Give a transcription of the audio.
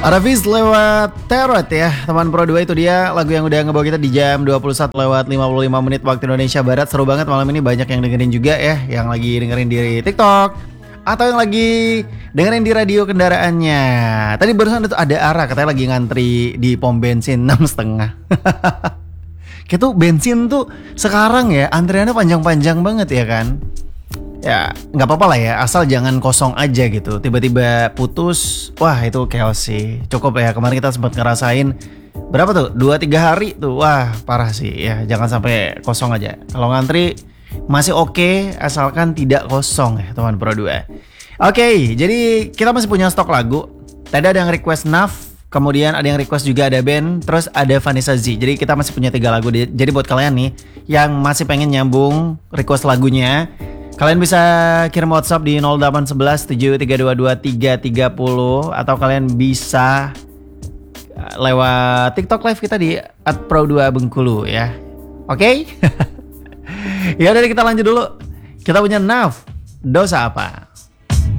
Arafis lewat Terot ya teman Pro 2, itu dia lagu yang udah ngebawa kita di jam 21 lewat 55 menit waktu Indonesia Barat. Seru banget malam ini, banyak yang dengerin juga ya, yang lagi dengerin di TikTok atau yang lagi dengerin di radio kendaraannya. Tadi barusan itu ada Ara katanya lagi ngantri di pom bensin 6,5. Kayak tuh bensin tuh sekarang ya antriannya panjang-panjang banget ya kan. Ya nggak apa-apa lah ya, asal jangan kosong aja gitu. Tiba-tiba putus, wah itu chaos sih. Cukup ya, kemarin kita sempat ngerasain berapa tuh, 2-3 hari tuh, wah parah sih ya. Jangan sampai kosong aja. Kalau ngantri masih oke, asalkan tidak kosong ya teman Pro 2. Oke, jadi kita masih punya stok lagu. Tadi ada yang request Naf, kemudian ada yang request juga ada band, terus ada Vanessa Z. Jadi kita masih punya 3 lagu. Jadi buat kalian nih yang masih pengen nyambung request lagunya, kalian bisa kirim WhatsApp di 0811 7322 330, atau kalian bisa lewat TikTok live kita di @pro2bengkulu ya. Oke? Ya udah kita lanjut dulu. Kita punya Naf, Dosa Apa.